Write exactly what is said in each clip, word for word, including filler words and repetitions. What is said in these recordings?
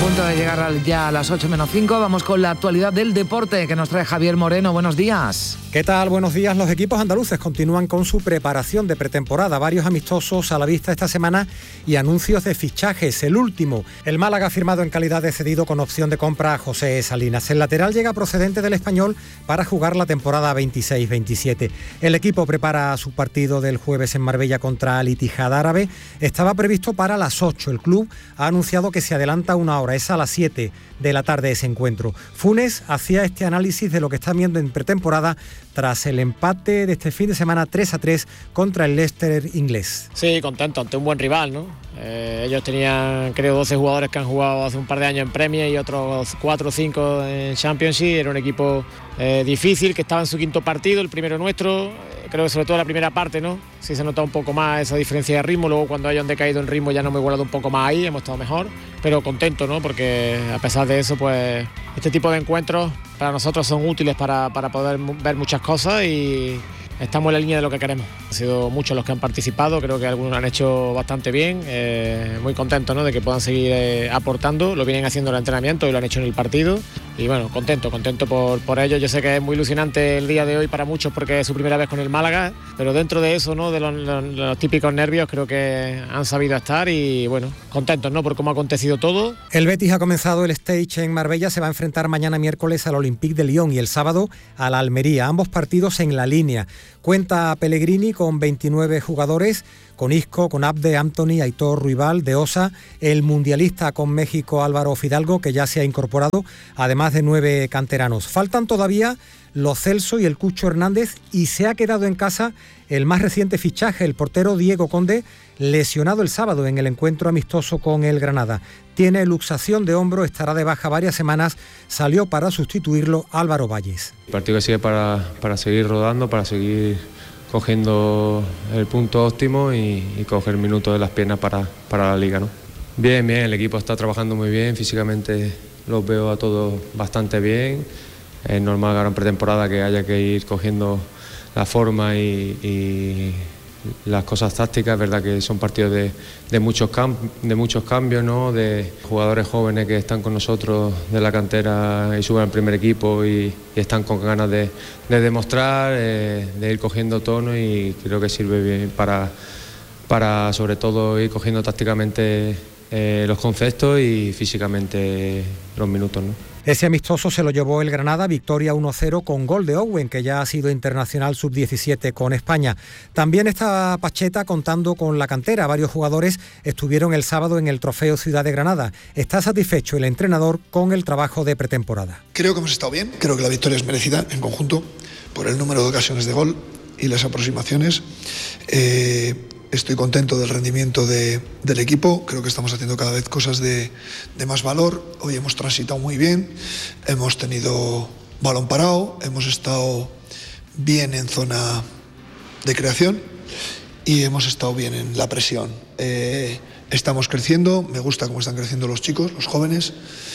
punto de llegar ya a las ocho menos cinco, vamos con la actualidad del deporte que nos trae Javier Moreno. Buenos días. ¿Qué tal? Buenos días. Los equipos andaluces continúan con su preparación de pretemporada. Varios amistosos a la vista esta semana y anuncios de fichajes. El último, el Málaga ha firmado en calidad de cedido con opción de compra a José Salinas. El lateral llega procedente del Español para jugar la temporada veintiséis veintisiete. El equipo prepara su partido del jueves en Marbella contra Al Ittihad árabe. Estaba previsto para las ocho. El club ha anunciado que se adelanta una hora. Es a las siete de la tarde ese encuentro. Funes hacía este análisis de lo que está viendo en pretemporada tras el empate de este fin de semana tres a tres contra el Leicester inglés. Sí, contento ante un buen rival, ¿no? Eh, ellos tenían, creo, doce jugadores que han jugado hace un par de años en Premier y otros cuatro o cinco en Championship. Era un equipo eh, difícil, que estaba en su quinto partido, el primero nuestro. Eh, creo que sobre todo la primera parte, ¿no? Sí se nota un poco más esa diferencia de ritmo. Luego cuando ellos han decaído en ritmo ya no me he igualado un poco más ahí, hemos estado mejor. Pero contento, ¿no? Porque a pesar de eso, pues este tipo de encuentros para nosotros son útiles para, para poder ver muchas cosas y estamos en la línea de lo que queremos. Han sido muchos los que han participado, creo que algunos lo han hecho bastante bien, eh, muy contentos, ¿no?, de que puedan seguir eh, aportando, lo vienen haciendo en el entrenamiento y lo han hecho en el partido y bueno, contento, contento por, por ello. Yo sé que es muy ilusionante el día de hoy para muchos porque es su primera vez con el Málaga, pero dentro de eso, ¿no?, de los, los, los típicos nervios, creo que han sabido estar y bueno, contentos, ¿no?, por cómo ha acontecido todo. El Betis ha comenzado el stage en Marbella, se va a enfrentar mañana miércoles al Olympique de Lyon y el sábado a la Almería, ambos partidos en la línea. Cuenta Pellegrini con veintinueve jugadores, con Isco, con Abde, Anthony, Aitor, Ruibal, De Osa, el mundialista con México Álvaro Fidalgo, que ya se ha incorporado, además de nueve canteranos. Faltan todavía Lo Celso y el Cucho Hernández y se ha quedado en casa el más reciente fichaje, el portero Diego Conde, lesionado el sábado en el encuentro amistoso con el Granada. Tiene luxación de hombro, estará de baja varias semanas, salió para sustituirlo Álvaro Valles. El partido que sigue para, para seguir rodando, para seguir cogiendo el punto óptimo y, y coger minutos de las piernas para, para la liga, ¿no? Bien, bien, el equipo está trabajando muy bien, físicamente los veo a todos bastante bien. Es normal ahora en pretemporada que haya que ir cogiendo la forma y, y las cosas tácticas. Es verdad que son partidos de, de, muchos, cam- de muchos cambios, ¿no?, de jugadores jóvenes que están con nosotros de la cantera y suben al primer equipo y, y están con ganas de, de demostrar, eh, de ir cogiendo tono y creo que sirve bien para, para sobre todo ir cogiendo tácticamente eh, los conceptos y físicamente los minutos, ¿no? Ese amistoso se lo llevó el Granada, victoria uno cero con gol de Owen, que ya ha sido internacional sub diecisiete con España. También está Pacheta contando con la cantera. Varios jugadores estuvieron el sábado en el Trofeo Ciudad de Granada. Está satisfecho el entrenador con el trabajo de pretemporada. Creo que hemos estado bien, creo que la victoria es merecida en conjunto por el número de ocasiones de gol y las aproximaciones. Eh... Estoy contento del rendimiento de, del equipo, creo que estamos haciendo cada vez cosas de, de más valor. Hoy hemos transitado muy bien, hemos tenido balón parado, hemos estado bien en zona de creación y hemos estado bien en la presión. Eh, estamos creciendo, me gusta cómo están creciendo los chicos, los jóvenes,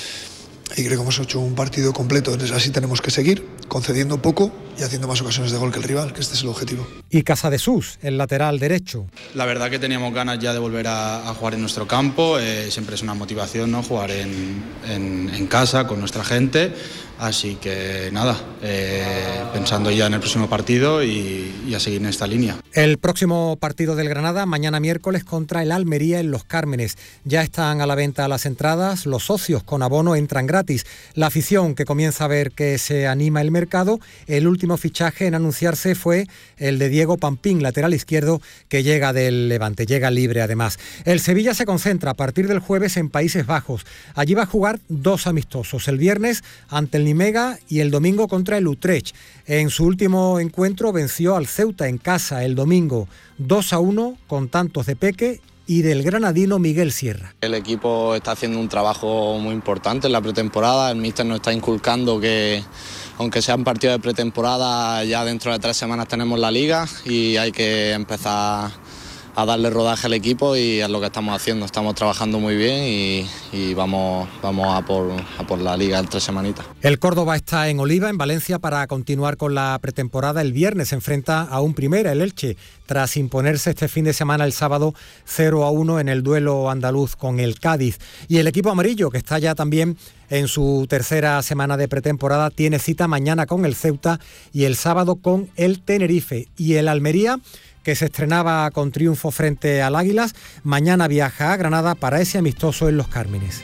y creo que hemos hecho un partido completo, entonces así tenemos que seguir, concediendo poco y haciendo más ocasiones de gol que el rival, que este es el objetivo. Y Casadesús, el lateral derecho. La verdad que teníamos ganas ya de volver a, a jugar en nuestro campo, eh, siempre es una motivación, ¿no?, jugar en, en, en casa con nuestra gente, así que nada, eh, pensando ya en el próximo partido y, y a seguir en esta línea. El próximo partido del Granada, mañana miércoles contra el Almería en Los Cármenes. Ya están a la venta las entradas, los socios con abono entran gratis. La afición que comienza a ver que se anima el mercado, el último fichaje en anunciarse fue el de Diego Pampín, lateral izquierdo, que llega del Levante, llega libre además. El Sevilla se concentra a partir del jueves en Países Bajos. Allí va a jugar dos amistosos, el viernes ante el Nimega y el domingo contra el Utrecht. En su último encuentro venció al Ceuta en casa el domingo dos a uno con tantos de Peque y del granadino Miguel Sierra. El equipo está haciendo un trabajo muy importante en la pretemporada, el míster nos está inculcando que aunque sean partidos de pretemporada, ya dentro de tres semanas tenemos la liga y hay que empezar a darle rodaje al equipo y a lo que estamos haciendo. Estamos trabajando muy bien y, y vamos, vamos a, por, a por la Liga en tres semanitas. El Córdoba está en Oliva, en Valencia, para continuar con la pretemporada. El viernes se enfrenta a un Primera, el Elche, tras imponerse este fin de semana el sábado cero a uno en el duelo andaluz con el Cádiz. Y el equipo amarillo, que está ya también en su tercera semana de pretemporada, tiene cita mañana con el Ceuta y el sábado con el Tenerife. Y el Almería, que se estrenaba con triunfo frente al Águilas, mañana viaja a Granada para ese amistoso en Los Cármenes.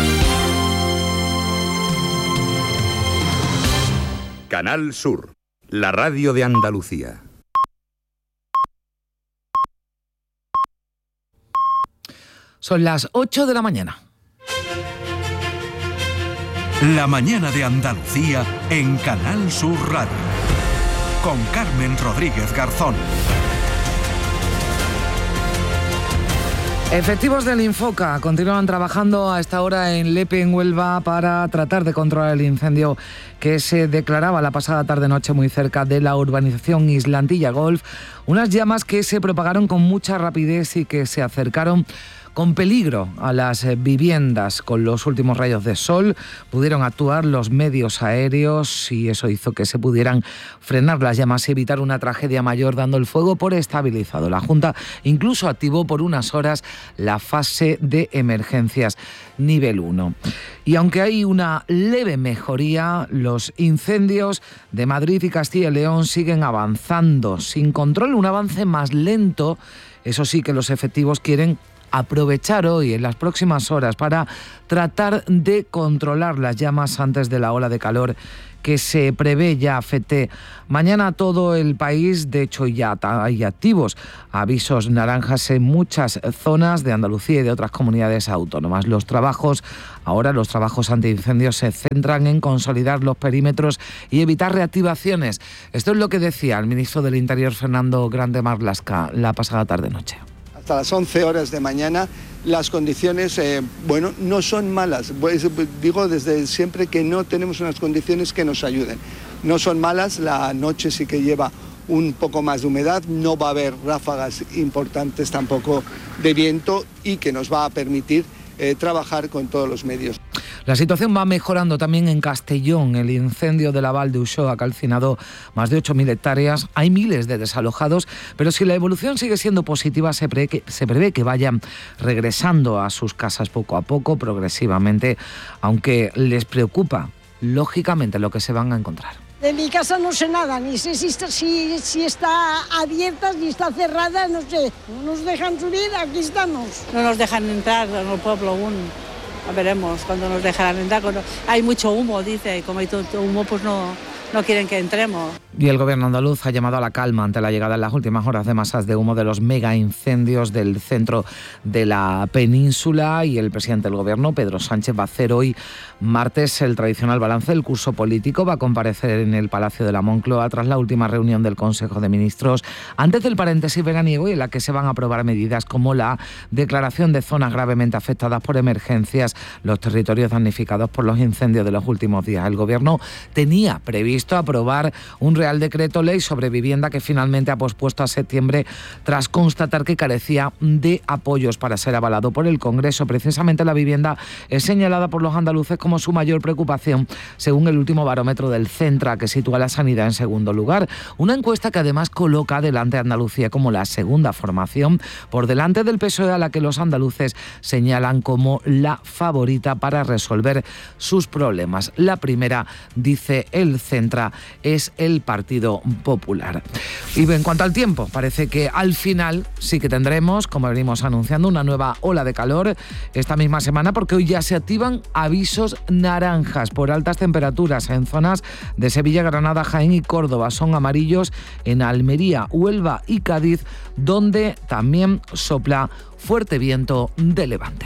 Canal Sur, la radio de Andalucía. Son las ocho de la mañana. La mañana de Andalucía en Canal Sur Radio. Con Carmen Rodríguez Garzón. Efectivos del Infoca continúan trabajando a esta hora en Lepe, en Huelva, para tratar de controlar el incendio que se declaraba la pasada tarde-noche muy cerca de la urbanización Islantilla Golf. Unas llamas que se propagaron con mucha rapidez y que se acercaron con peligro a las viviendas. Con los últimos rayos de sol pudieron actuar los medios aéreos y eso hizo que se pudieran frenar las llamas y evitar una tragedia mayor, dando el fuego por estabilizado. La Junta incluso activó por unas horas la fase de emergencias nivel uno. Y aunque hay una leve mejoría, los incendios de Madrid y Castilla y León siguen avanzando sin control, un avance más lento. Eso sí, que los efectivos quieren aprovechar hoy, en las próximas horas, para tratar de controlar las llamas antes de la ola de calor que se prevé ya afecte mañana a todo el país. De hecho, ya hay activos avisos naranjas en muchas zonas de Andalucía y de otras comunidades autónomas. Los trabajos, ahora los trabajos antiincendios se centran en consolidar los perímetros y evitar reactivaciones. Esto es lo que decía el ministro del Interior, Fernando Grande Marlaska, la pasada tarde-noche. Hasta las once horas de mañana las condiciones, eh, bueno, no son malas. Pues, digo desde siempre que no tenemos unas condiciones que nos ayuden. No son malas, la noche sí que lleva un poco más de humedad, no va a haber ráfagas importantes tampoco de viento y que nos va a permitir eh, trabajar con todos los medios. La situación va mejorando también en Castellón. El incendio de la Val de Uxó ha calcinado más de ocho mil hectáreas. Hay miles de desalojados, pero si la evolución sigue siendo positiva, se prevé que, se prevé que vayan regresando a sus casas poco a poco, progresivamente, aunque les preocupa, lógicamente, lo que se van a encontrar. De mi casa no sé nada, ni sé si está, si, si está abierta, si está cerrada, no sé. No nos dejan subir, aquí estamos. No nos dejan entrar en el pueblo aún. Veremos cuando nos dejarán entrar. Hay mucho humo, dice, y como hay tanto humo, pues no, no quieren que entremos. Y el gobierno andaluz ha llamado a la calma ante la llegada en las últimas horas de masas de humo de los mega incendios del centro de la península, y el presidente del gobierno, Pedro Sánchez, va a hacer hoy martes el tradicional balance del curso político. Va a comparecer en el Palacio de la Moncloa tras la última reunión del Consejo de Ministros, antes del paréntesis veraniego, y en la que se van a aprobar medidas como la declaración de zonas gravemente afectadas por emergencias, los territorios damnificados por los incendios de los últimos días. El gobierno tenía previsto aprobar un real decreto ley sobre vivienda que finalmente ha pospuesto a septiembre tras constatar que carecía de apoyos para ser avalado por el Congreso. Precisamente la vivienda es señalada por los andaluces como su mayor preocupación, según el último barómetro del Centra, que sitúa la sanidad en segundo lugar. Una encuesta que además coloca adelante a Andalucía como la segunda formación, por delante del P S O E, a la que los andaluces señalan como la favorita para resolver sus problemas. La primera, dice el Centra, es el Partido Popular. Y en cuanto al tiempo, parece que al final sí que tendremos, como venimos anunciando, una nueva ola de calor esta misma semana, porque hoy ya se activan avisos naranjas por altas temperaturas en zonas de Sevilla, Granada, Jaén y Córdoba. Son amarillos en Almería, Huelva y Cádiz, donde también sopla fuerte viento de levante.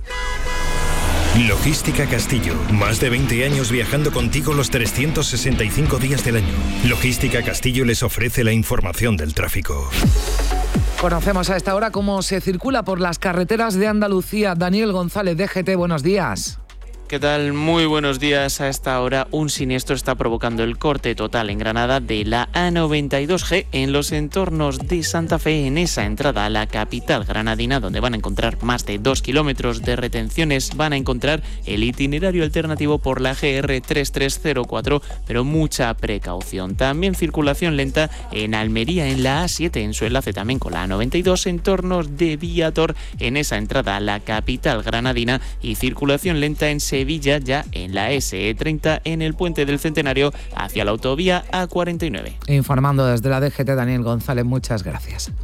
Logística Castillo. Más de veinte años viajando contigo los trescientos sesenta y cinco días del año. Logística Castillo les ofrece la información del tráfico. Conocemos a esta hora cómo se circula por las carreteras de Andalucía. Daniel González, D G T, buenos días. ¿Qué tal? Muy buenos días. A esta hora un siniestro está provocando el corte total en Granada de la A noventa y dos G en los entornos de Santa Fe, en esa entrada a la capital granadina, donde van a encontrar más de dos kilómetros de retenciones. Van a encontrar el itinerario alternativo por la G R treinta y tres cero cuatro, pero mucha precaución. También circulación lenta en Almería, en la A siete, en su enlace también con la A noventa y dos, entornos de Viator, en esa entrada a la capital granadina, y circulación lenta en Sevilla, Sevilla, ya en la S E treinta, en el puente del Centenario hacia la autovía A cuarenta y nueve. Informando desde la D G T, Daniel González, muchas gracias.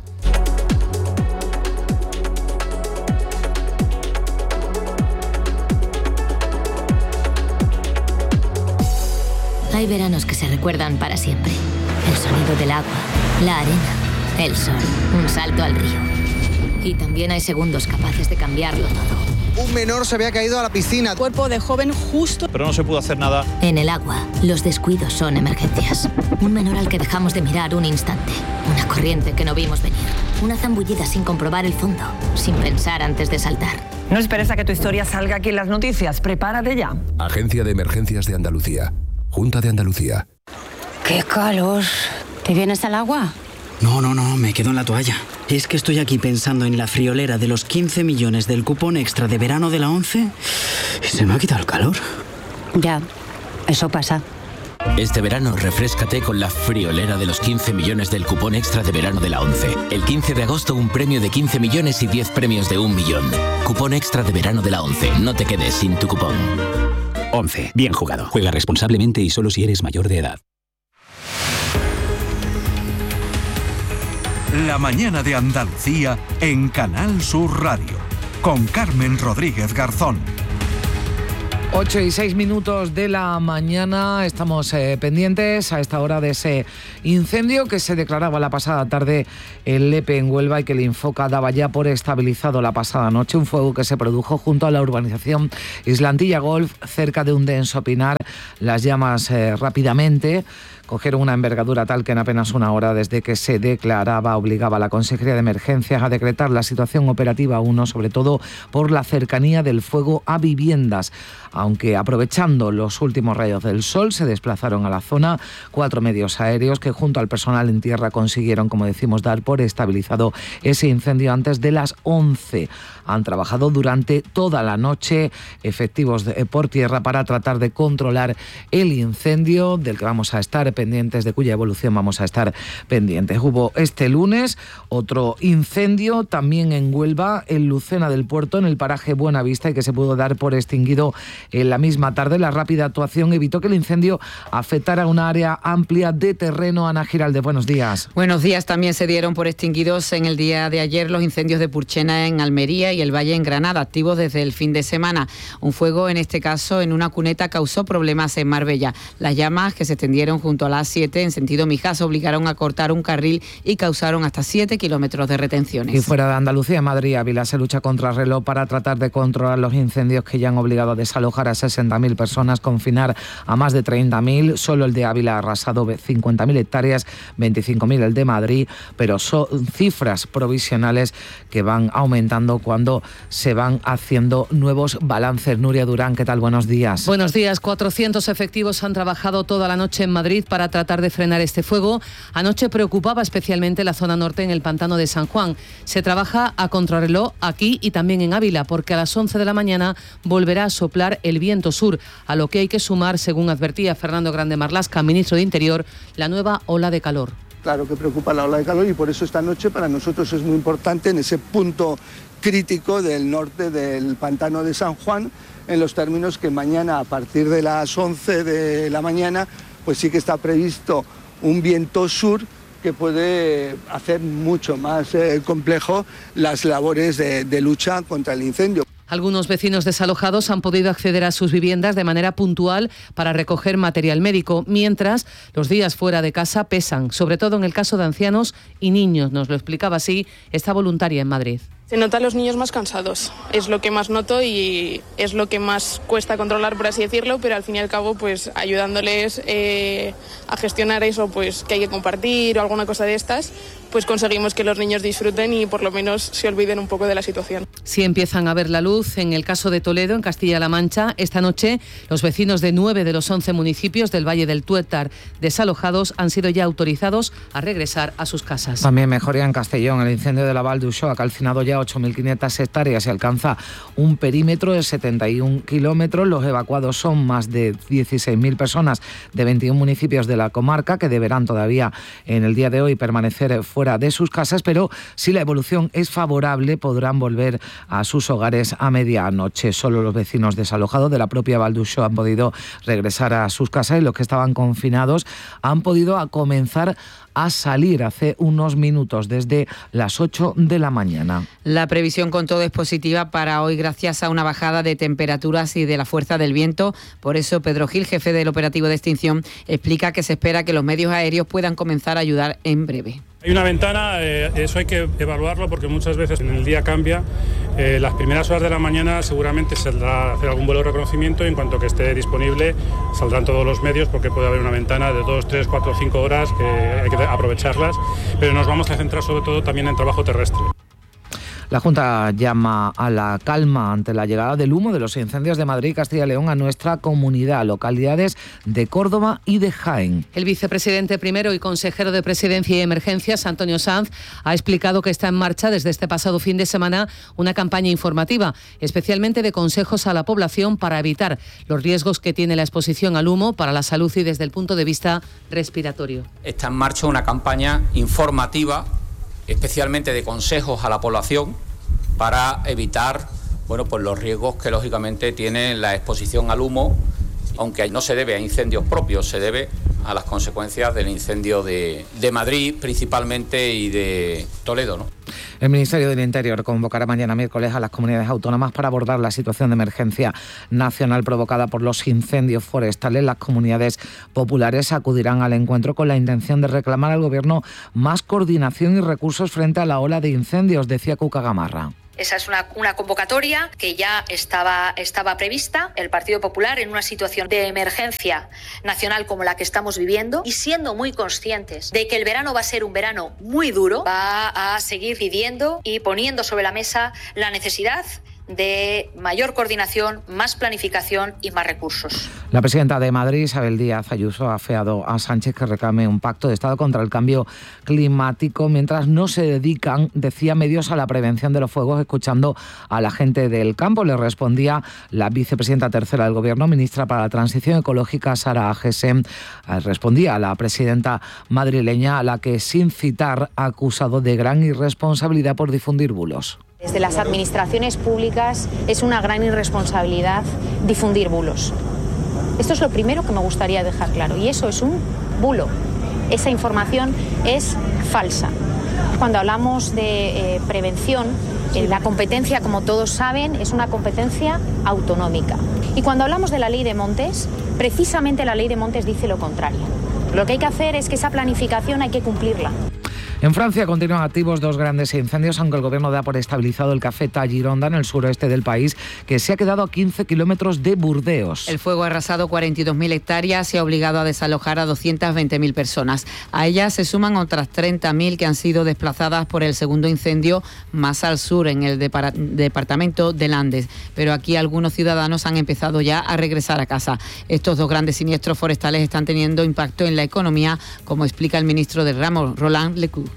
Hay veranos que se recuerdan para siempre. El sonido del agua, la arena, el sol, un salto al río. Y también hay segundos capaces de cambiarlo todo. Un menor se había caído a la piscina. Cuerpo de joven justo. Pero no se pudo hacer nada. En el agua, los descuidos son emergencias. Un menor al que dejamos de mirar un instante. Una corriente que no vimos venir. Una zambullida sin comprobar el fondo. Sin pensar antes de saltar. No esperes a que tu historia salga aquí en las noticias. Prepárate ya. Agencia de Emergencias de Andalucía. Junta de Andalucía. ¡Qué calor! ¿Te vienes al agua? No, no, no, me quedo en la toalla. Es que estoy aquí pensando en la friolera de los quince millones del cupón extra de verano de la ONCE y se me ha quitado el calor. Ya, eso pasa. Este verano refréscate con la friolera de los quince millones del cupón extra de verano de la ONCE. El quince de agosto un premio de quince millones y diez premios de un millón. Cupón extra de verano de la ONCE. No te quedes sin tu cupón. ONCE. Bien jugado. Juega responsablemente y solo si eres mayor de edad. La mañana de Andalucía en Canal Sur Radio, con Carmen Rodríguez Garzón. ocho y seis minutos de la mañana, estamos eh, pendientes a esta hora de ese incendio que se declaraba la pasada tarde en Lepe, en Huelva, y que el Infoca daba ya por estabilizado la pasada noche. Un fuego que se produjo junto a la urbanización Islantilla Golf, cerca de un denso pinar. Las llamas eh, rápidamente cogieron una envergadura tal que en apenas una hora desde que se declaraba obligaba a la Consejería de Emergencias a decretar la situación operativa uno, sobre todo por la cercanía del fuego a viviendas. Aunque aprovechando los últimos rayos del sol se desplazaron a la zona cuatro medios aéreos que junto al personal en tierra consiguieron, como decimos, dar por estabilizado ese incendio antes de las once. Han trabajado durante toda la noche efectivos de, por tierra para tratar de controlar el incendio del que vamos a estar pendientes, de cuya evolución vamos a estar pendientes. Hubo este lunes otro incendio también en Huelva, en Lucena del Puerto, en el paraje Buenavista, y que se pudo dar por extinguido en la misma tarde. La rápida actuación evitó que el incendio afectara una área amplia de terreno. Ana Giraldez, buenos días. Buenos días. También se dieron por extinguidos en el día de ayer los incendios de Purchena en Almería y el Valle en Granada, activos desde el fin de semana. Un fuego, en este caso, en una cuneta, causó problemas en Marbella. Las llamas, que se extendieron junto a la A siete en sentido Mijas, obligaron a cortar un carril y causaron hasta siete kilómetros de retenciones. Y fuera de Andalucía, en Madrid, Ávila, se lucha contra reloj para tratar de controlar los incendios que ya han obligado a desalojar a sesenta mil personas, confinar a más de treinta mil. Solo el de Ávila ha arrasado cincuenta mil hectáreas, veinticinco mil el de Madrid, pero son cifras provisionales que van aumentando cuando se van haciendo nuevos balances. Nuria Durán, ¿qué tal? Buenos días. Buenos días. cuatrocientos efectivos han trabajado toda la noche en Madrid para tratar de frenar este fuego. Anoche preocupaba especialmente la zona norte, en el pantano de San Juan. Se trabaja a contrarreloj aquí y también en Ávila, porque a las once de la mañana volverá a soplar el viento sur, a lo que hay que sumar, según advertía Fernando Grande Marlaska, ministro de Interior, la nueva ola de calor. Claro que preocupa la ola de calor y por eso esta noche para nosotros es muy importante en ese punto crítico del norte del pantano de San Juan, en los términos que mañana a partir de las once de la mañana pues sí que está previsto un viento sur que puede hacer mucho más eh, complejo las labores de, de lucha contra el incendio. Algunos vecinos desalojados han podido acceder a sus viviendas de manera puntual para recoger material médico, mientras los días fuera de casa pesan, sobre todo en el caso de ancianos y niños. Nos lo explicaba así esta voluntaria en Madrid. Se notan los niños más cansados, es lo que más noto y es lo que más cuesta controlar, por así decirlo, pero al fin y al cabo, pues ayudándoles eh, a gestionar eso, pues que hay que compartir o alguna cosa de estas, pues conseguimos que los niños disfruten y por lo menos se olviden un poco de la situación. Sí empiezan a ver la luz. En el caso de Toledo, en Castilla-La Mancha, esta noche los vecinos de nueve de los once municipios del Valle del Tuétar desalojados han sido ya autorizados a regresar a sus casas. También mejoría en Castellón. El incendio de la Val d'Uixó ha calcinado ya ocho mil quinientas hectáreas y alcanza un perímetro de setenta y un kilómetros. Los evacuados son más de dieciséis mil personas de veintiún municipios de la comarca que deberán todavía en el día de hoy permanecer fuera de sus casas, pero si la evolución es favorable podrán volver a sus hogares a medianoche. Solo los vecinos desalojados de la propia Val d'Uixó han podido regresar a sus casas y los que estaban confinados han podido comenzar a salir hace unos minutos, desde las ocho de la mañana. La previsión con todo es positiva para hoy gracias a una bajada de temperaturas y de la fuerza del viento. Por eso Pedro Gil, jefe del operativo de extinción, explica que se espera que los medios aéreos puedan comenzar a ayudar en breve. Hay una ventana, eh, eso hay que evaluarlo porque muchas veces en el día cambia. Eh, las primeras horas de la mañana seguramente saldrá a hacer algún vuelo de reconocimiento y en cuanto que esté disponible saldrán todos los medios porque puede haber una ventana de dos, tres, cuatro, cinco horas que hay que aprovecharlas, pero nos vamos a centrar sobre todo también en trabajo terrestre. La Junta llama a la calma ante la llegada del humo de los incendios de Madrid y Castilla y León a nuestra comunidad, localidades de Córdoba y de Jaén. El vicepresidente primero y consejero de Presidencia y Emergencias, Antonio Sanz, ha explicado que está en marcha desde este pasado fin de semana una campaña informativa, especialmente de consejos a la población para evitar los riesgos que tiene la exposición al humo para la salud y desde el punto de vista respiratorio. Está en marcha una campaña informativa, especialmente de consejos a la población para evitar bueno, pues los riesgos que lógicamente tiene la exposición al humo, aunque no se debe a incendios propios, se debe a las consecuencias del incendio de, de Madrid principalmente y de Toledo, ¿no? El Ministerio del Interior convocará mañana miércoles a las comunidades autónomas para abordar la situación de emergencia nacional provocada por los incendios forestales. Las comunidades populares acudirán al encuentro con la intención de reclamar al Gobierno más coordinación y recursos frente a la ola de incendios, decía Cuca Gamarra. Esa es una, una convocatoria que ya estaba, estaba prevista. El Partido Popular, en una situación de emergencia nacional como la que estamos viviendo y siendo muy conscientes de que el verano va a ser un verano muy duro, va a seguir pidiendo y poniendo sobre la mesa la necesidad de mayor coordinación, más planificación y más recursos. La presidenta de Madrid, Isabel Díaz Ayuso, ha afeado a Sánchez que reclame un pacto de Estado contra el cambio climático mientras no se dedican, decía, medios a la prevención de los fuegos, escuchando a la gente del campo. Le respondía la vicepresidenta tercera del Gobierno, ministra para la Transición Ecológica, Sara Agesen. Respondía a la presidenta madrileña, a la que, sin citar, ha acusado de gran irresponsabilidad por difundir bulos. Desde las administraciones públicas es una gran irresponsabilidad difundir bulos. Esto es lo primero que me gustaría dejar claro, y eso es un bulo. Esa información es falsa. Cuando hablamos de eh, prevención, eh, la competencia, como todos saben, es una competencia autonómica. Y cuando hablamos de la ley de montes, precisamente la ley de montes dice lo contrario. Lo que hay que hacer es que esa planificación hay que cumplirla. En Francia continúan activos dos grandes incendios, aunque el Gobierno da por estabilizado el Café Gironda en el suroeste del país, que se ha quedado a quince kilómetros de Burdeos. El fuego ha arrasado cuarenta y dos mil hectáreas y ha obligado a desalojar a doscientas veinte mil personas. A ellas se suman otras treinta mil que han sido desplazadas por el segundo incendio más al sur, en el depara- departamento de Landes. Pero aquí algunos ciudadanos han empezado ya a regresar a casa. Estos dos grandes siniestros forestales están teniendo impacto en la economía, como explica el ministro del ramo, Roland Lecou.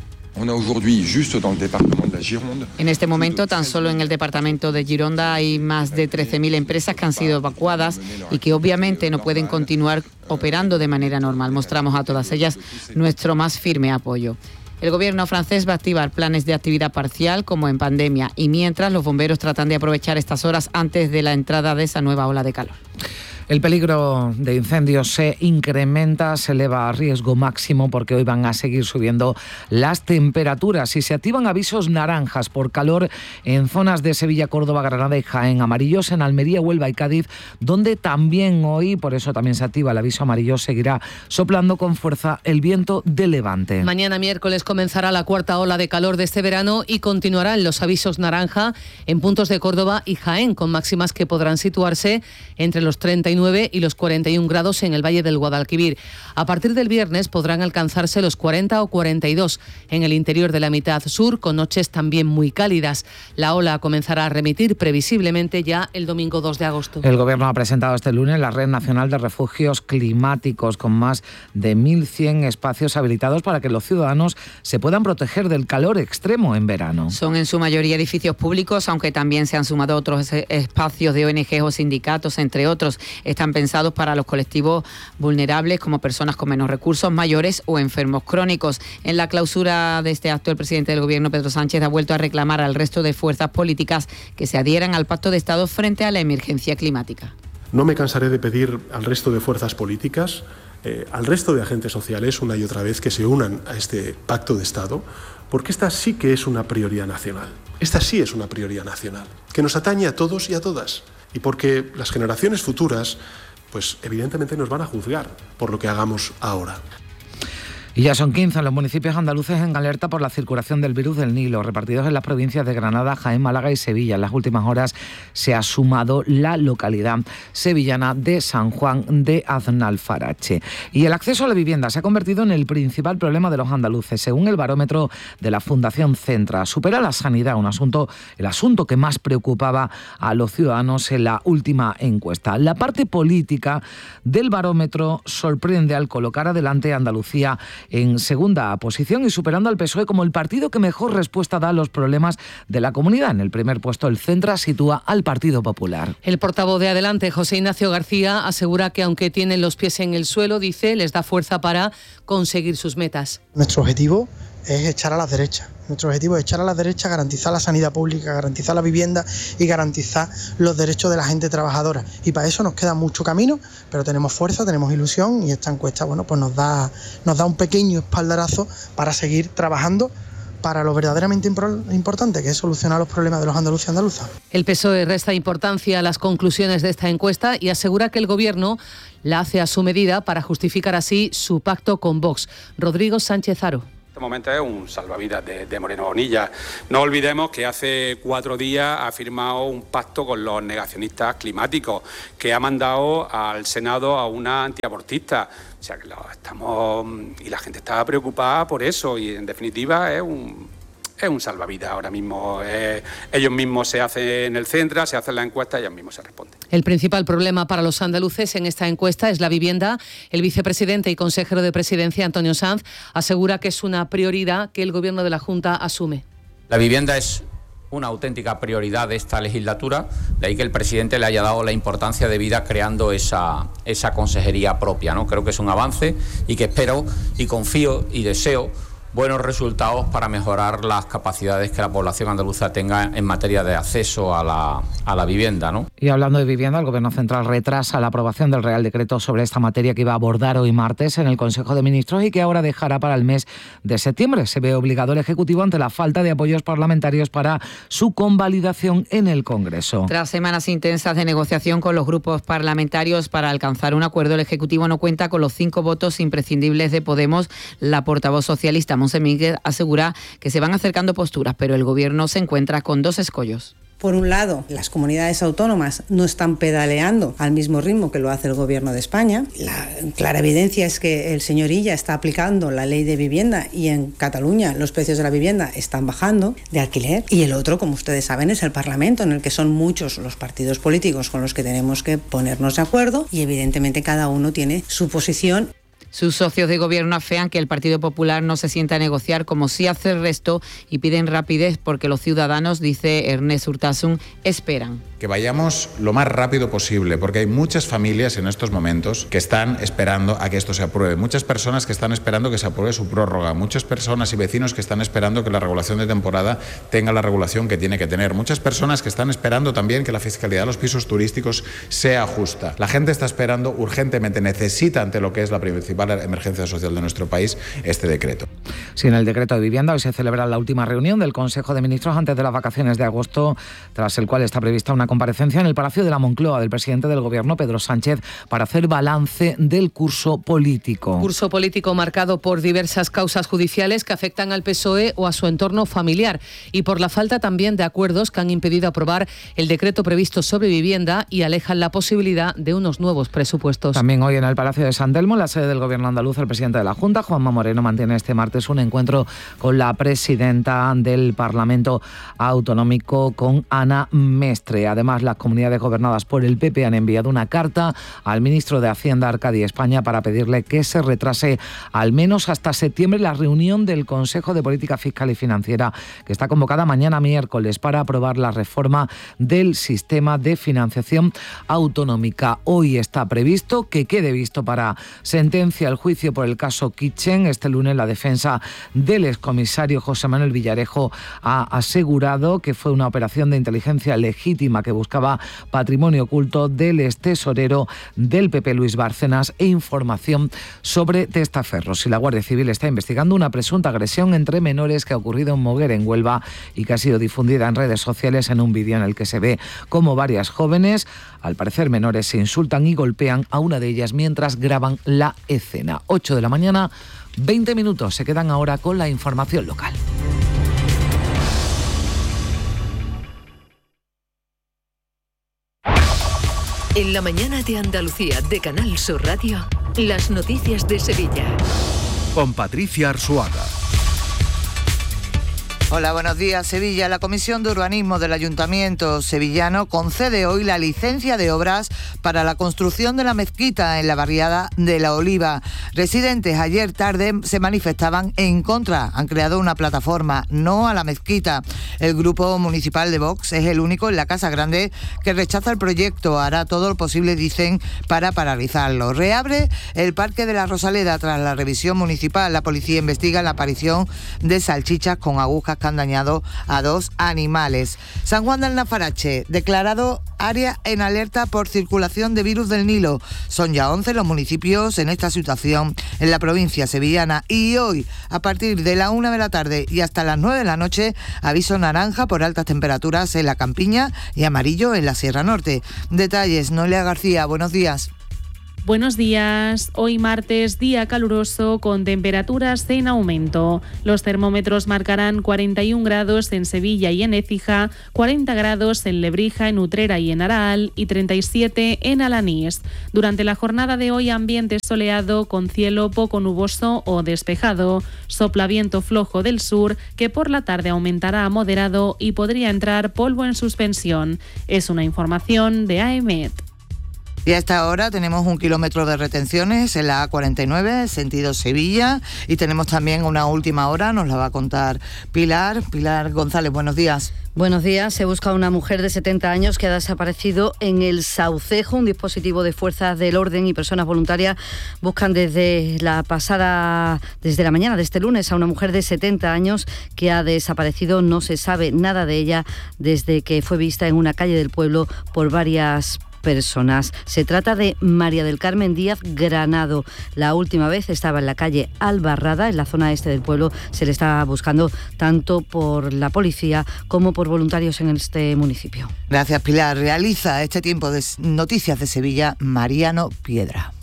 En este momento, tan solo en el departamento de Gironda hay más de trece mil empresas que han sido evacuadas y que obviamente no pueden continuar operando de manera normal. Mostramos a todas ellas nuestro más firme apoyo. El gobierno francés va a activar planes de actividad parcial como en pandemia y mientras los bomberos tratan de aprovechar estas horas antes de la entrada de esa nueva ola de calor. El peligro de incendios se incrementa, se eleva a riesgo máximo porque hoy van a seguir subiendo las temperaturas y se activan avisos naranjas por calor en zonas de Sevilla, Córdoba, Granada y Jaén, amarillos en Almería, Huelva y Cádiz, donde también hoy, por eso también se activa el aviso amarillo, seguirá soplando con fuerza el viento de levante. Mañana miércoles comenzará la cuarta ola de calor de este verano y continuarán los avisos naranja en puntos de Córdoba y Jaén, con máximas que podrán situarse entre los treinta y nueve nueve y los cuarenta y un grados en el Valle del Guadalquivir. A partir del viernes podrán alcanzarse los cuarenta o cuarenta y dos en el interior de la mitad sur, con noches también muy cálidas. La ola comenzará a remitir previsiblemente ya el domingo dos de agosto. El Gobierno ha presentado este lunes la Red Nacional de Refugios Climáticos, con más de mil cien espacios habilitados para que los ciudadanos se puedan proteger del calor extremo en verano. Son en su mayoría edificios públicos, aunque también se han sumado otros espacios de O N G o sindicatos, entre otros. Están pensados para los colectivos vulnerables, como personas con menos recursos, mayores o enfermos crónicos. En la clausura de este acto, el presidente del Gobierno, Pedro Sánchez, ha vuelto a reclamar al resto de fuerzas políticas que se adhieran al Pacto de Estado frente a la emergencia climática. No me cansaré de pedir al resto de fuerzas políticas, eh, al resto de agentes sociales, una y otra vez, que se unan a este Pacto de Estado, porque esta sí que es una prioridad nacional. Esta sí es una prioridad nacional, que nos atañe a todos y a todas. Y porque las generaciones futuras, pues evidentemente nos van a juzgar por lo que hagamos ahora. Y ya son quince los municipios andaluces en alerta por la circulación del virus del Nilo, repartidos en las provincias de Granada, Jaén, Málaga y Sevilla. En las últimas horas se ha sumado la localidad sevillana de San Juan de Aznalfarache. Y el acceso a la vivienda se ha convertido en el principal problema de los andaluces, según el barómetro de la Fundación Centra. Supera la sanidad, un asunto, el asunto que más preocupaba a los ciudadanos en la última encuesta. La parte política del barómetro sorprende al colocar adelante a Andalucía en segunda posición y superando al P S O E como el partido que mejor respuesta da a los problemas de la comunidad. En el primer puesto, el Centra sitúa al Partido Popular. El portavoz de Adelante, José Ignacio García, asegura que aunque tienen los pies en el suelo, dice, les da fuerza para conseguir sus metas. Nuestro objetivo es echar a las derechas. Nuestro objetivo es echar a las derechas, garantizar la sanidad pública, garantizar la vivienda y garantizar los derechos de la gente trabajadora. Y para eso nos queda mucho camino, pero tenemos fuerza, tenemos ilusión y esta encuesta, bueno, pues nos da, nos da un pequeño espaldarazo para seguir trabajando para lo verdaderamente importante, que es solucionar los problemas de los andaluces y andaluzas. El P S O E resta importancia a las conclusiones de esta encuesta y asegura que el Gobierno la hace a su medida para justificar así su pacto con Vox. Rodrigo Sánchez Haro. Este momento es un salvavidas de, de Moreno Bonilla. No olvidemos que hace cuatro días ha firmado un pacto con los negacionistas climáticos, que ha mandado al Senado a una antiabortista. O sea que lo estamos y la gente está preocupada por eso y en definitiva es un es un salvavidas ahora mismo. Eh, ellos mismos se hacen el Centra, se hacen la encuesta y ellos mismos se responden. El principal problema para los andaluces en esta encuesta es la vivienda. El vicepresidente y consejero de Presidencia, Antonio Sanz, asegura que es una prioridad que el Gobierno de la Junta asume. La vivienda es una auténtica prioridad de esta legislatura, de ahí que el presidente le haya dado la importancia debida creando esa, esa consejería propia, ¿no? Creo que es un avance y que espero y confío y deseo buenos resultados para mejorar las capacidades que la población andaluza tenga en materia de acceso a la, a la vivienda, ¿no? Y hablando de vivienda, el Gobierno Central retrasa la aprobación del Real Decreto sobre esta materia que iba a abordar hoy martes en el Consejo de Ministros y que ahora dejará para el mes de septiembre. Se ve obligado el Ejecutivo ante la falta de apoyos parlamentarios para su convalidación en el Congreso. Tras semanas intensas de negociación con los grupos parlamentarios para alcanzar un acuerdo, el Ejecutivo no cuenta con los cinco votos imprescindibles de Podemos. La portavoz socialista Montse Mínguez asegura que se van acercando posturas, pero el Gobierno se encuentra con dos escollos. Por un lado, las comunidades autónomas no están pedaleando al mismo ritmo que lo hace el Gobierno de España. La clara evidencia es que el señor Illa está aplicando la ley de vivienda y en Cataluña los precios de la vivienda están bajando de alquiler. Y el otro, como ustedes saben, es el Parlamento, en el que son muchos los partidos políticos con los que tenemos que ponernos de acuerdo y evidentemente cada uno tiene su posición. Sus socios de gobierno afean que el Partido Popular no se sienta a negociar como sí hace el resto y piden rapidez porque los ciudadanos, dice Ernest Urtasun, esperan. Que vayamos lo más rápido posible, porque hay muchas familias en estos momentos que están esperando a que esto se apruebe, muchas personas que están esperando que se apruebe su prórroga, muchas personas y vecinos que están esperando que la regulación de temporada tenga la regulación que tiene que tener, muchas personas que están esperando también que la fiscalidad de los pisos turísticos sea justa. La gente está esperando urgentemente, necesita ante lo que es la principal emergencia social de nuestro país este decreto. Sí, en el decreto de vivienda hoy se celebra la última reunión del Consejo de Ministros antes de las vacaciones de agosto, tras el cual está prevista una comparecencia en el Palacio de la Moncloa del presidente del Gobierno, Pedro Sánchez, para hacer balance del curso político. Curso político marcado por diversas causas judiciales que afectan al P S O E o a su entorno familiar y por la falta también de acuerdos que han impedido aprobar el decreto previsto sobre vivienda y alejan la posibilidad de unos nuevos presupuestos. También hoy en el Palacio de San Telmo, la sede del Gobierno andaluz, el presidente de la Junta, Juanma Moreno, mantiene este martes un encuentro con la presidenta del Parlamento Autonómico, con Ana Mestre. Además, las comunidades gobernadas por el P P han enviado una carta al ministro de Hacienda, Arcadi España, para pedirle que se retrase al menos hasta septiembre la reunión del Consejo de Política Fiscal y Financiera, que está convocada mañana miércoles para aprobar la reforma del sistema de financiación autonómica. Hoy está previsto que quede visto para sentencia el juicio por el caso Kitchen. Este lunes la defensa del excomisario José Manuel Villarejo ha asegurado que fue una operación de inteligencia legítima que buscaba patrimonio oculto del extesorero del P P, Luis Bárcenas, e información sobre testaferros. Y la Guardia Civil está investigando una presunta agresión entre menores que ha ocurrido en Moguer, en Huelva, y que ha sido difundida en redes sociales en un vídeo en el que se ve cómo varias jóvenes, al parecer menores, se insultan y golpean a una de ellas mientras graban la escena. ocho de la mañana, veinte minutos. Se quedan ahora con la información local. En la mañana de Andalucía de Canal Sur Radio, las noticias de Sevilla. Con Patricia Arzuaga. Hola, buenos días. Sevilla. La Comisión de Urbanismo del Ayuntamiento sevillano concede hoy la licencia de obras para la construcción de la mezquita en la barriada de La Oliva. Residentes ayer tarde se manifestaban en contra. Han creado una plataforma No a la Mezquita. El grupo municipal de Vox es el único en la Casa Grande que rechaza el proyecto. Hará todo lo posible, dicen, para paralizarlo. Reabre el Parque de la Rosaleda tras la revisión municipal. La policía investiga la aparición de salchichas con agujas que han dañado a dos animales. San Juan del Nafarache, declarado área en alerta por circulación de virus del Nilo. Son ya once los municipios en esta situación en la provincia sevillana, y hoy, a partir de la una de la tarde y hasta las nueve de la noche, aviso naranja por altas temperaturas en la Campiña y amarillo en la Sierra Norte. Detalles, Noelia García, buenos días. Buenos días. Hoy martes, día caluroso con temperaturas en aumento. Los termómetros marcarán cuarenta y un grados en Sevilla y en Écija, cuarenta grados en Lebrija, en Utrera y en Araal y treinta y siete en Alanís. Durante la jornada de hoy, ambiente soleado con cielo poco nuboso o despejado. Sopla viento flojo del sur que por la tarde aumentará a moderado y podría entrar polvo en suspensión. Es una información de AEMET. Y a esta hora tenemos un kilómetro de retenciones en la A cuarenta y nueve, sentido Sevilla, y tenemos también una última hora, nos la va a contar Pilar. Pilar González, buenos días. Buenos días. Se busca a una mujer de setenta años que ha desaparecido en el Saucejo. Un dispositivo de fuerzas del orden y personas voluntarias buscan desde la pasada, desde la mañana de este lunes a una mujer de setenta años que ha desaparecido. No se sabe nada de ella desde que fue vista en una calle del pueblo por varias personas. Se trata de María del Carmen Díaz Granado. La última vez estaba en la calle Albarrada, en la zona este del pueblo. Se le está buscando tanto por la policía como por voluntarios en este municipio. Gracias, Pilar. Realiza este tiempo de Noticias de Sevilla Mariano Piedra.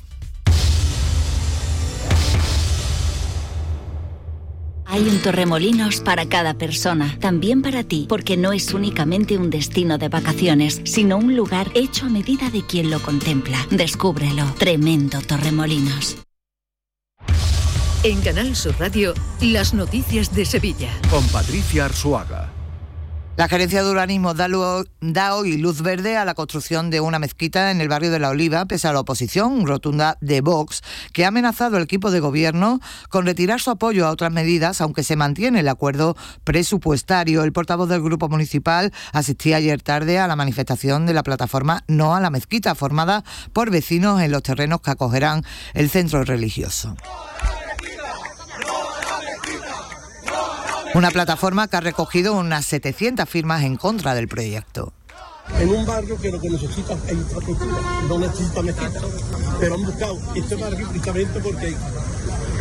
Hay un Torremolinos para cada persona, también para ti, porque no es únicamente un destino de vacaciones, sino un lugar hecho a medida de quien lo contempla. Descúbrelo. Tremendo Torremolinos. En Canal Sur Radio, las noticias de Sevilla. Con Patricia Arzuaga. La Gerencia de Urbanismo da, da hoy luz verde a la construcción de una mezquita en el barrio de La Oliva, pese a la oposición rotunda de Vox, que ha amenazado al equipo de gobierno con retirar su apoyo a otras medidas, aunque se mantiene el acuerdo presupuestario. El portavoz del Grupo Municipal asistía ayer tarde a la manifestación de la plataforma No a la Mezquita, formada por vecinos en los terrenos que acogerán el centro religioso. Una plataforma que ha recogido unas setecientas firmas en contra del proyecto. En un barrio que lo que necesita es infraestructura, no necesita mezquita, pero han buscado este barrio precisamente porque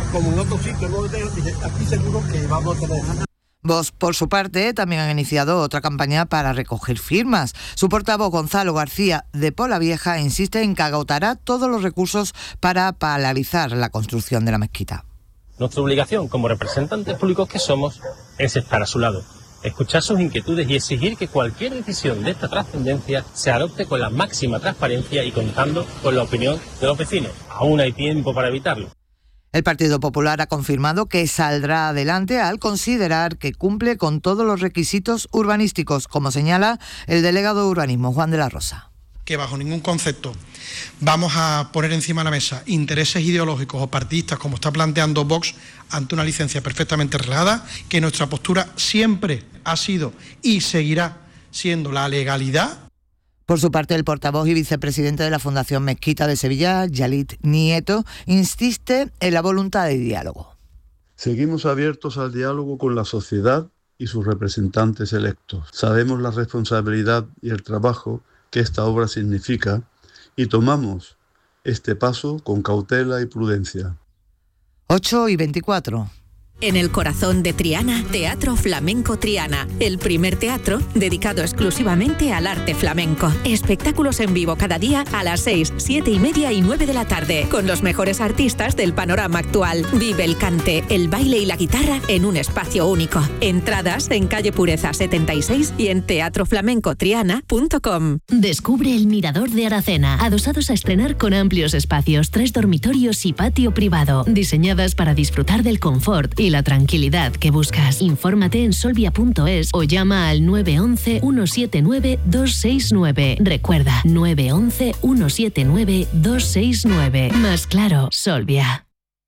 como en otros sitios, no, aquí seguro que vamos a tener. Vox, por su parte, también han iniciado otra campaña para recoger firmas. Su portavoz, Gonzalo García de Polavieja, insiste en que agotará todos los recursos para paralizar la construcción de la mezquita. Nuestra obligación como representantes públicos que somos es estar a su lado, escuchar sus inquietudes y exigir que cualquier decisión de esta trascendencia se adopte con la máxima transparencia y contando con la opinión de los vecinos. Aún hay tiempo para evitarlo. El Partido Popular ha confirmado que saldrá adelante al considerar que cumple con todos los requisitos urbanísticos, como señala el delegado de urbanismo, Juan de la Rosa. Que bajo ningún concepto vamos a poner encima de la mesa intereses ideológicos o partidistas, como está planteando Vox, ante una licencia perfectamente relajada, que nuestra postura siempre ha sido y seguirá siendo la legalidad. Por su parte, el portavoz y vicepresidente de la Fundación Mezquita de Sevilla, Yalit Nieto, insiste en la voluntad de diálogo. Seguimos abiertos al diálogo con la sociedad y sus representantes electos. Sabemos la responsabilidad y el trabajo que esta obra significa y tomamos este paso con cautela y prudencia. ocho y veinticuatro. En el corazón de Triana, Teatro Flamenco Triana, el primer teatro dedicado exclusivamente al arte flamenco. Espectáculos en vivo cada día a las seis, siete y media y nueve de la tarde, con los mejores artistas del panorama actual. Vive el cante, el baile y la guitarra en un espacio único. Entradas en calle Pureza setenta y seis y en teatro flamenco triana punto com. Descubre el Mirador de Aracena, adosados a estrenar con amplios espacios, tres dormitorios y patio privado, diseñadas para disfrutar del confort y la tranquilidad que buscas. Infórmate en solvia punto es o llama al nueve once, ciento setenta y nueve, doscientos sesenta y nueve. Recuerda, nueve once, ciento setenta y nueve, doscientos sesenta y nueve. Más claro, Solvia.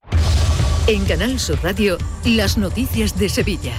En Canal Sur Radio, las noticias de Sevilla.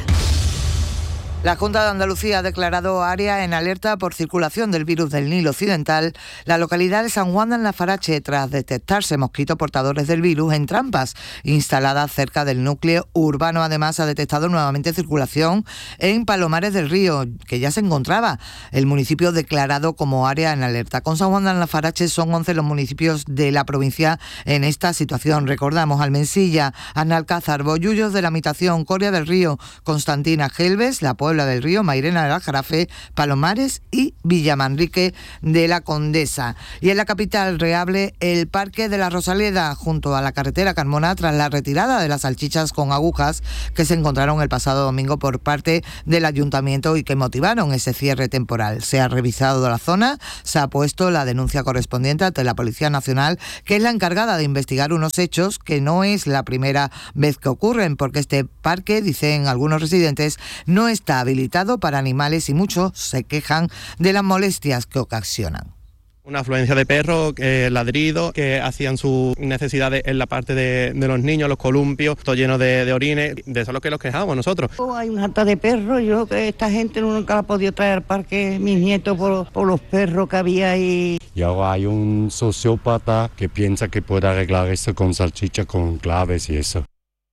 La Junta de Andalucía ha declarado área en alerta por circulación del virus del Nilo Occidental la localidad de San Juan de Alnafarache tras detectarse mosquitos portadores del virus en trampas instaladas cerca del núcleo urbano. Además, ha detectado nuevamente circulación en Palomares del Río, que ya se encontraba el municipio declarado como área en alerta. Con San Juan de Alnafarache son once los municipios de la provincia en esta situación. Recordamos Almensilla, Analcázar, Bollullos de la Mitación, Coria del Río, Constantina, Gelbes, La Puebla del Río, Mairena del Aljarafe, Palomares y Villamanrique de la Condesa. Y en la capital, Reable, el Parque de la Rosaleda, junto a la carretera Carmona, tras la retirada de las salchichas con agujas que se encontraron el pasado domingo por parte del ayuntamiento y que motivaron ese cierre temporal. Se ha revisado la zona, se ha puesto la denuncia correspondiente ante la Policía Nacional, que es la encargada de investigar unos hechos que no es la primera vez que ocurren, porque este parque, dicen algunos residentes, no está habilitado para animales y muchos se quejan de las molestias que ocasionan. Una afluencia de perros, eh, ladridos, que hacían sus necesidades en la parte de, de los niños, los columpios, todo lleno de, de orines, de eso es lo que los quejamos nosotros. Oh, hay una harta de perros, yo que esta gente nunca la ha podido traer al parque, mis nietos, por, por los perros que había ahí. Y ahora hay un sociópata que piensa que puede arreglar esto con salchicha, con claves y eso.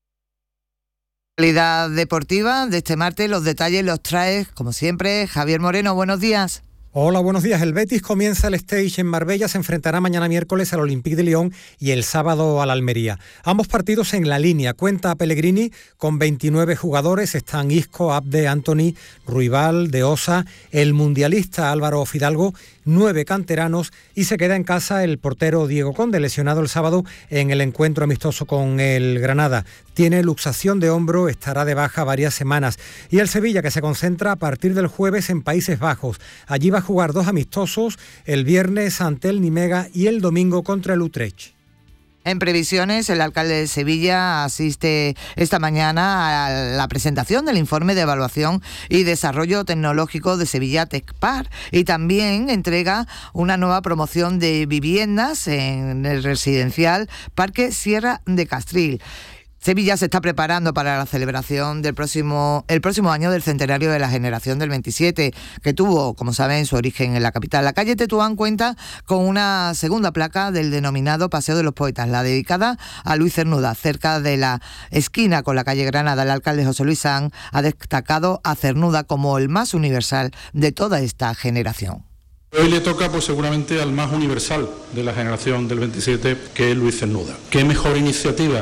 Actualidad deportiva de este martes, los detalles los trae, como siempre, Javier Moreno. Buenos días. Hola, buenos días. El Betis comienza el stage en Marbella, se enfrentará mañana miércoles al Olympique de Lyon y el sábado al Almería. Ambos partidos en la línea. Cuenta Pellegrini con veintinueve jugadores, están Isco, Abde, Antony, Ruibal, De Osa, el mundialista Álvaro Fidalgo, nueve canteranos y se queda en casa el portero Diego Conde, lesionado el sábado en el encuentro amistoso con el Granada. Tiene luxación de hombro, estará de baja varias semanas. Y el Sevilla, que se concentra a partir del jueves en Países Bajos. Allí va a jugar dos amistosos, el viernes ante el Nimega y el domingo contra el Utrecht. En previsiones, el alcalde de Sevilla asiste esta mañana a la presentación del informe de evaluación y desarrollo tecnológico de Sevilla Tecpar y también entrega una nueva promoción de viviendas en el residencial Parque Sierra de Castril. Sevilla se está preparando para la celebración del próximo, el próximo año del centenario de la generación del veintisiete, que tuvo, como saben, su origen en la capital. La calle Tetuán cuenta con una segunda placa del denominado Paseo de los Poetas, la dedicada a Luis Cernuda, cerca de la esquina con la calle Granada. El alcalde José Luis Sanz ha destacado a Cernuda como el más universal de toda esta generación. Hoy le toca pues seguramente al más universal de la generación del veintisiete, que es Luis Cernuda. ¿Qué mejor iniciativa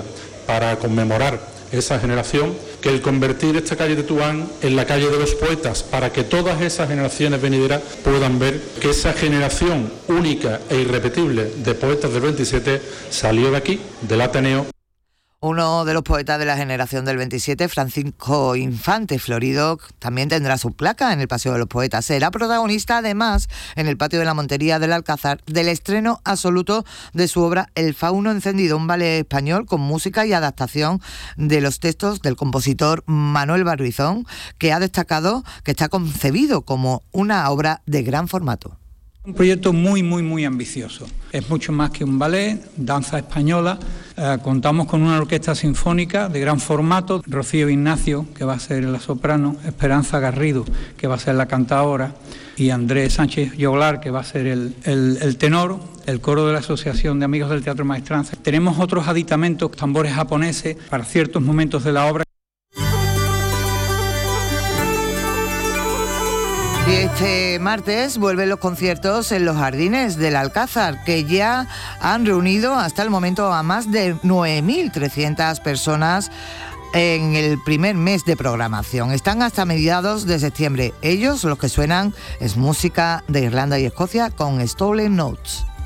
para conmemorar esa generación, que el convertir esta calle de Tetuán en la calle de los poetas, para que todas esas generaciones venideras puedan ver que esa generación única e irrepetible de poetas del veintisiete salió de aquí, del Ateneo. Uno de los poetas de la generación del veintisiete, Francisco Infante Florido, también tendrá su placa en el Paseo de los Poetas. Será protagonista, además, en el patio de la Montería del Alcázar, del estreno absoluto de su obra El Fauno Encendido, un ballet español con música y adaptación de los textos del compositor Manuel Barbizón, que ha destacado que está concebido como una obra de gran formato. Un proyecto muy, muy, muy ambicioso. Es mucho más que un ballet, danza española. Eh, contamos con una orquesta sinfónica de gran formato. Rocío Ignacio, que va a ser la soprano, Esperanza Garrido, que va a ser la cantadora, y Andrés Sánchez Yoglar, que va a ser el, el, el tenor, el coro de la Asociación de Amigos del Teatro Maestranza. Tenemos otros aditamentos, tambores japoneses, para ciertos momentos de la obra. Y este martes vuelven los conciertos en los jardines del Alcázar, que ya han reunido hasta el momento a más de nueve mil trescientas personas en el primer mes de programación. Están hasta mediados de septiembre. Ellos, los que suenan, es música de Irlanda y Escocia con Stolen Notes.